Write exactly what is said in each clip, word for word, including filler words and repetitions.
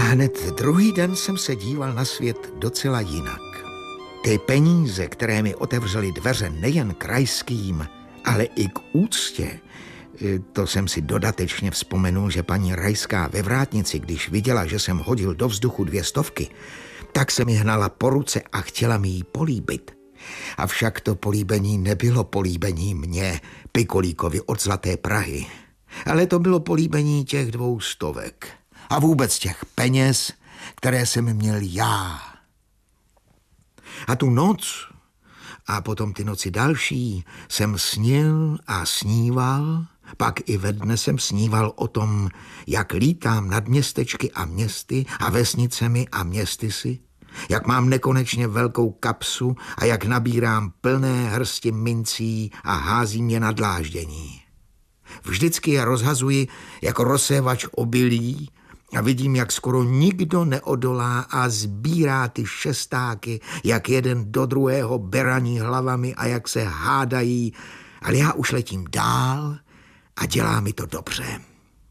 hned druhý den jsem se díval na svět docela jinak. Ty peníze, které mi otevřely dveře nejen krajským, ale i k úctě, to jsem si dodatečně vzpomenul, že paní Rajská ve vrátnici, když viděla, že jsem hodil do vzduchu dvě stovky, tak se mi hnala po ruce a chtěla mi ji políbit. Avšak to políbení nebylo políbení mě, Pikolíkovi od Zlaté Prahy, ale to bylo políbení těch dvou stovek a vůbec těch peněz, které jsem měl já. A tu noc a potom ty noci další jsem snil a sníval, pak i ve dne jsem sníval o tom, jak lítám nad městečky a městy a vesnicemi a městy si, jak mám nekonečně velkou kapsu a jak nabírám plné hrsti mincí a házím je na dláždění. Vždycky je rozhazuji jako rozsévač obilí a vidím, jak skoro nikdo neodolá a sbírá ty šestáky, jak jeden do druhého beraní hlavami a jak se hádají, ale já už letím dál a dělá mi to dobře.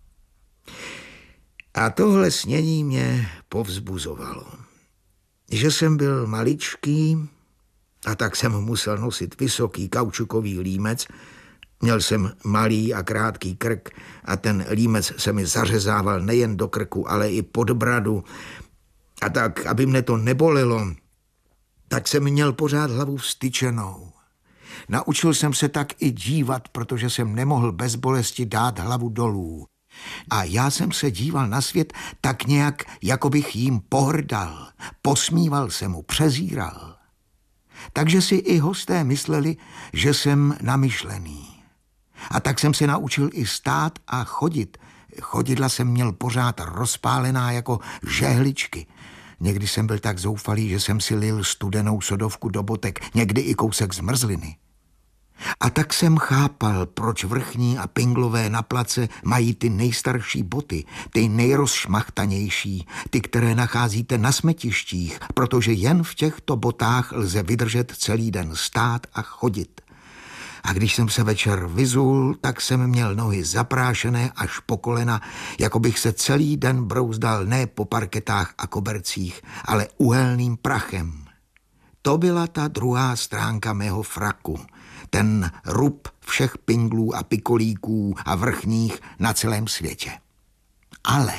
A tohle snění mě povzbuzovalo. Že jsem byl maličký a tak jsem musel nosit vysoký kaučukový límec. Měl jsem malý a krátký krk a ten límec se mi zařezával nejen do krku, ale i pod bradu. A tak, aby mne to nebolelo, tak jsem měl pořád hlavu vstyčenou. Naučil jsem se tak i dívat, protože jsem nemohl bez bolesti dát hlavu dolů. A já jsem se díval na svět tak nějak, jako bych jim pohrdal. Posmíval se mu, přezíral. Takže si i hosté mysleli, že jsem namyšlený. A tak jsem se naučil i stát a chodit. Chodidla jsem měl pořád rozpálená jako žehličky. Někdy jsem byl tak zoufalý, že jsem si lil studenou sodovku do botek, někdy i kousek zmrzliny. A tak jsem chápal, proč vrchní a pinglové na place mají ty nejstarší boty, ty nejrozšmachtanější, ty, které nacházíte na smetištích, protože jen v těchto botách lze vydržet celý den stát a chodit. A když jsem se večer vyzul, tak jsem měl nohy zaprášené až po kolena, jako bych se celý den brouzdal ne po parketách a kobercích, ale uhelným prachem. To byla ta druhá stránka mého fraku, ten rub všech pinglů a pikolíků a vrchních na celém světě. Ale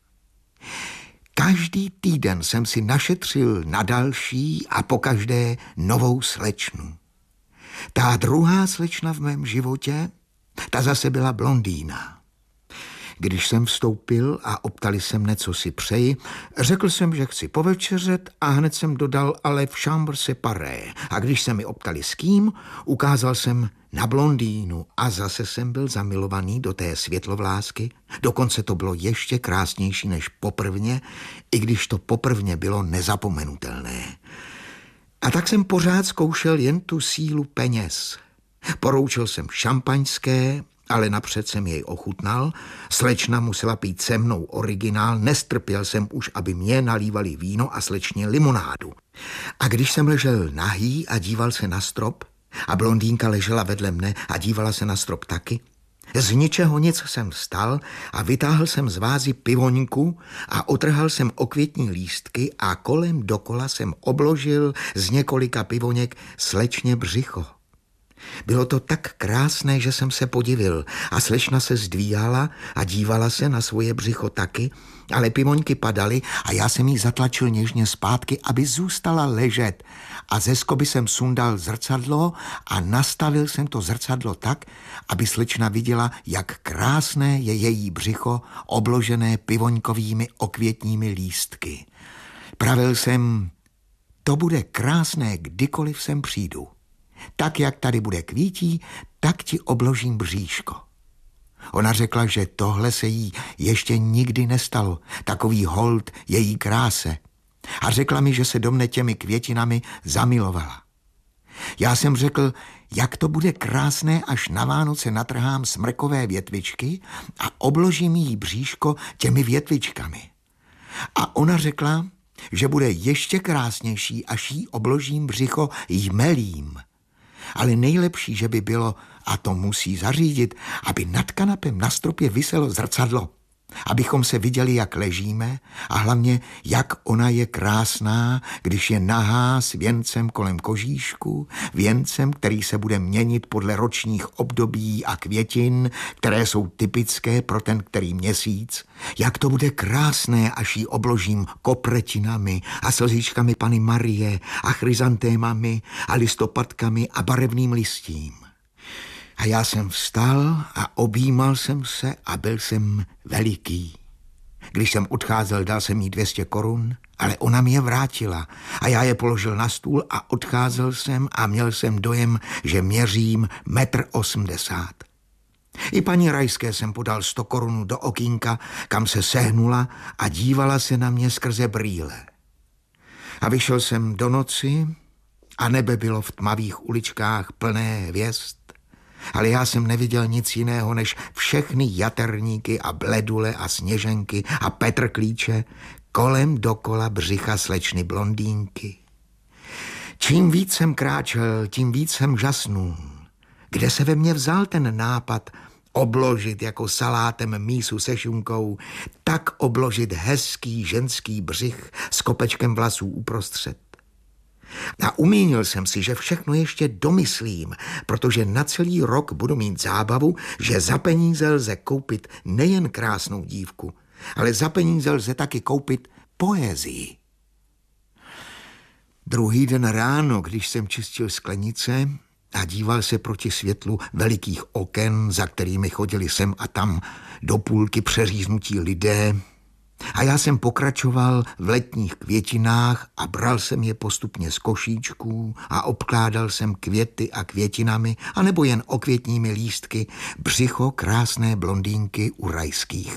každý týden jsem si našetřil na další a pokaždé novou slečnu. Ta druhá slečna v mém životě, ta zase byla blondýna. Když jsem vstoupil a optali se mne, co si přeji, řekl jsem, že chci povečeřet a hned jsem dodal ale v chambre séparée. A když se mi optali s kým, ukázal jsem na blondýnu a zase jsem byl zamilovaný do té světlovlásky. Dokonce to bylo ještě krásnější než poprvně, i když to poprvně bylo nezapomenutelné. A tak jsem pořád zkoušel jen tu sílu peněz. Poroučil jsem šampaňské, ale napřed jsem jej ochutnal. Slečna musela pít se mnou originál, nestrpěl jsem už, aby mě nalívali víno a slečně limonádu. A když jsem ležel nahý a díval se na strop, a blondýnka ležela vedle mne a dívala se na strop taky, z ničeho nic jsem vstal a vytáhl jsem z vázy pivoňku a otrhal jsem okvětní lístky a kolem dokola jsem obložil z několika pivoněk slečně břicho. Bylo to tak krásné, že jsem se podivil a slečna se zdvíhala a dívala se na svoje břicho taky, ale pivoňky padaly a já jsem jí zatlačil něžně zpátky, aby zůstala ležet a ze skoby jsem sundal zrcadlo a nastavil jsem to zrcadlo tak, aby slečna viděla, jak krásné je její břicho obložené pivoňkovými okvětními lístky. Pravil jsem, to bude krásné, kdykoliv sem přijdu. Tak, jak tady bude kvítí, tak ti obložím bříško. Ona řekla, že tohle se jí ještě nikdy nestalo, takový hold její kráse. A řekla mi, že se do mne těmi květinami zamilovala. Já jsem řekl, jak to bude krásné, až na Vánoce natrhám smrkové větvičky a obložím jí bříško těmi větvičkami. A ona řekla, že bude ještě krásnější, až jí obložím břicho jmelím. Ale nejlepší, že by bylo, a to musí zařídit, aby nad kanapem na stropě viselo zrcadlo. abychom se viděli, jak ležíme a hlavně, jak ona je krásná, když je nahá s věncem kolem kožíšku, věncem, který se bude měnit podle ročních období a květin, které jsou typické pro ten který měsíc. Jak to bude krásné, až ji obložím kopretinami a slzičkami Panny Marie a chryzantémami a listopadkami a barevným listím. A já jsem vstal a objímal jsem se a byl jsem veliký. Když jsem odcházel, dal jsem jí dvě stě korun, ale ona mi je vrátila a já je položil na stůl a odcházel jsem a měl jsem dojem, že měřím metr osmdesát. I paní Rajské jsem podal sto korun do okýnka, kam se sehnula a dívala se na mě skrze brýle. A vyšel jsem do noci a nebe bylo v tmavých uličkách plné hvězd, ale já jsem neviděl nic jiného než všechny jaterníky a bledule a sněženky a petrklíče kolem dokola břicha slečny blondýnky. Čím víc jsem kráčel, tím víc jsem žasnul. Kde se ve mně vzal ten nápad obložit jako salátem mísu se šunkou, tak obložit hezký ženský břich s kopečkem vlasů uprostřed. A umínil jsem si, že všechno ještě domyslím, protože na celý rok budu mít zábavu, že za peníze lze koupit nejen krásnou dívku, ale za peníze lze taky koupit poezii. Druhý den ráno, když jsem čistil sklenice a díval se proti světlu velikých oken, za kterými chodili sem a tam do půlky přeříznutí lidé, a já jsem pokračoval v letních květinách a bral jsem je postupně z košíčků a obkládal jsem květy a květinami, anebo jen okvětními lístky, břicho krásné blondýnky u Rajských.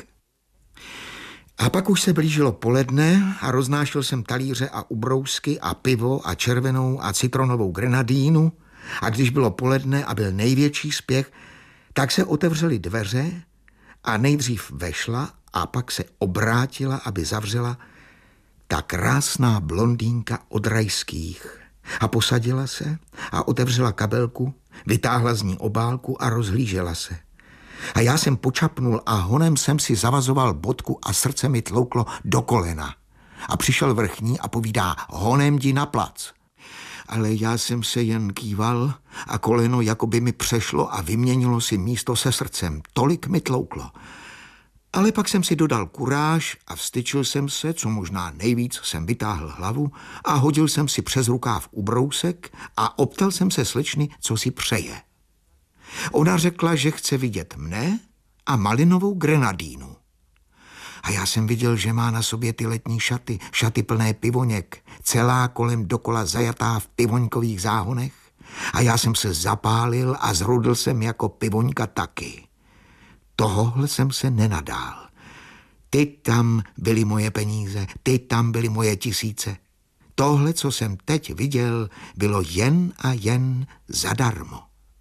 A pak už se blížilo poledne a roznášel jsem talíře a ubrousky a pivo a červenou a citronovou grenadínu a když bylo poledne a byl největší spěch, tak se otevřely dveře a nejdřív vešla a pak se obrátila, aby zavřela ta krásná blondýnka od Rajských. A posadila se a otevřela kabelku, vytáhla z ní obálku a rozhlížela se. A já jsem počapnul a honem jsem si zavazoval bodku a srdce mi tlouklo do kolena. A přišel vrchní a povídá, honem jdi na plac. Ale já jsem se jen kýval a koleno jako by mi přešlo a vyměnilo si místo se srdcem. Tolik mi tlouklo. Ale pak jsem si dodal kuráž a vstyčil jsem se, co možná nejvíc jsem vytáhl hlavu a hodil jsem si přes rukáv ubrousek a optal jsem se slečny, co si přeje. Ona řekla, že chce vidět mne a malinovou grenadínu. A já jsem viděl, že má na sobě ty letní šaty, šaty plné pivoněk, celá kolem dokola zajatá v pivoňkových záhonech. A já jsem se zapálil a zrudl jsem jako pivoňka taky. Tohohle jsem se nenadál. Ty tam byly moje peníze, ty tam byly moje tisíce. Tohle, co jsem teď viděl, bylo jen a jen zadarmo.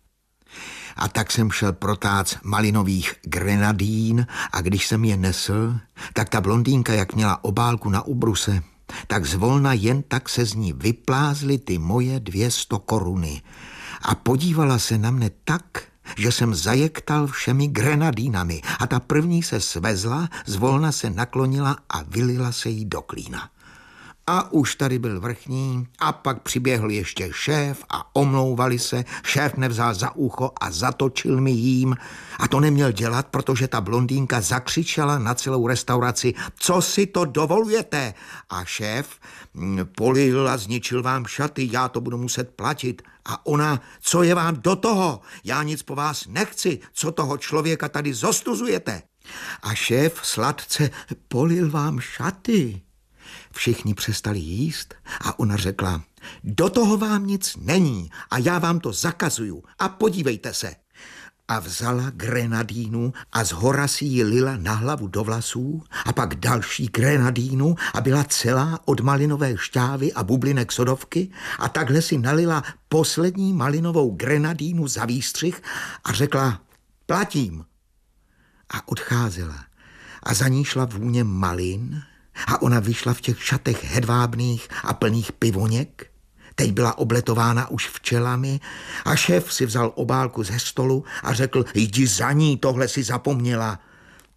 A tak jsem šel protáct malinových grenadín a když jsem je nesl, tak ta blondýnka, jak měla obálku na ubruse, tak zvolna jen tak se z ní vyplázly ty moje dvě sto koruny. A podívala se na mne tak, že jsem zajektal všemi grenadínami a ta první se svezla, zvolna se naklonila a vylila se jí do klína. A už tady byl vrchní a pak přiběhl ještě šéf a omlouvali se. Šéf nevzal za ucho a zatočil mi jím. A to neměl dělat, protože ta blondýnka zakřičela na celou restauraci, co si to dovolujete? A šéf polil a zničil vám šaty, já to budu muset platit. A ona, co je vám do toho? Já nic po vás nechci, co toho člověka tady zostuzujete? A šéf sladce polil vám šaty. Všichni přestali jíst a ona řekla, do toho vám nic není a já vám to zakazuju a podívejte se. A vzala grenadínu a zhora si ji lila na hlavu do vlasů a pak další grenadínu a byla celá od malinové šťávy a bublinek sodovky a takhle si nalila poslední malinovou grenadínu za výstřih a řekla, platím. A odcházela a za ní šla vůně malin. A ona vyšla v těch šatech hedvábných a plných pivoněk. Teď byla obletována už včelami a šéf si vzal obálku ze stolu a řekl, jdi za ní, tohle si zapomněla.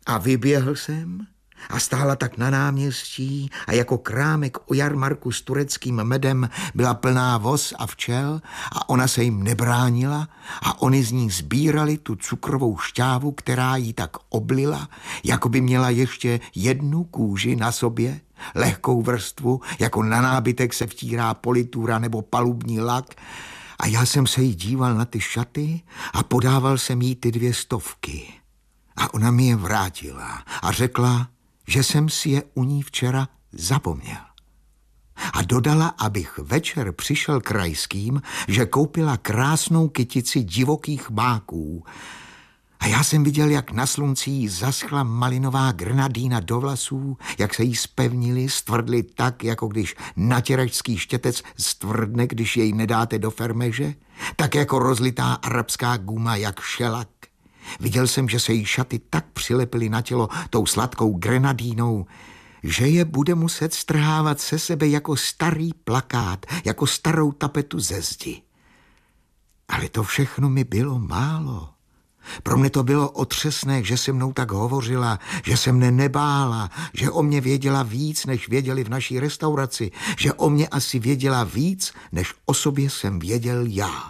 A vyběhl jsem a stála tak na náměstí a jako krámek o jarmarku s tureckým medem byla plná voz a včel a ona se jim nebránila a oni z ní sbírali tu cukrovou šťávu, která jí tak oblila, jako by měla ještě jednu kůži na sobě, lehkou vrstvu, jako na nábytek se vtírá politura nebo palubní lak. A já jsem se jí díval na ty šaty a podával jsem jí ty dvě stovky. A ona mi je vrátila a řekla, že jsem si je u ní včera zapomněl. A dodala, abych večer přišel k rajským, že koupila krásnou kytici divokých máků. A já jsem viděl, jak na slunci jí zaschla malinová grenadína do vlasů, jak se jí spevnili, stvrdli tak, jako když natěračský štětec stvrdne, když jej nedáte do fermeže, tak jako rozlitá arabská guma, jak šelak. Viděl jsem, že se jí šaty tak přilepily na tělo tou sladkou grenadínou, že je bude muset strhávat se sebe jako starý plakát, jako starou tapetu ze zdi. Ale to všechno mi bylo málo. Pro mě to bylo otřesné, že se mnou tak hovořila, že se mne nebála, že o mě věděla víc, než věděli v naší restauraci, že o mě asi věděla víc, než o sobě jsem věděl já.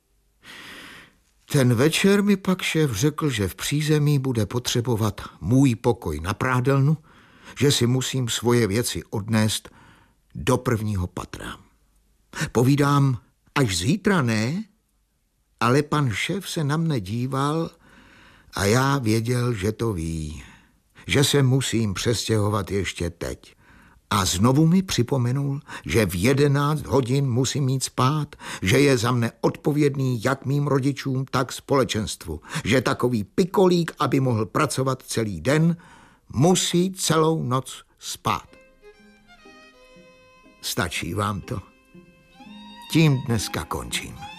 Ten večer mi pak šéf řekl, že v přízemí bude potřebovat můj pokoj na prádelnu, že si musím svoje věci odnést do prvního patra. Povídám, až zítra ne, ale pan šéf se na mne díval a já věděl, že to ví, že se musím přestěhovat ještě teď. A znovu mi připomenul, že v jedenáct hodin musím mít spát, že je za mne odpovědný jak mým rodičům, tak společenstvu, že takový pikolík, aby mohl pracovat celý den, musí celou noc spát. Stačí vám to? Tím dneska končím.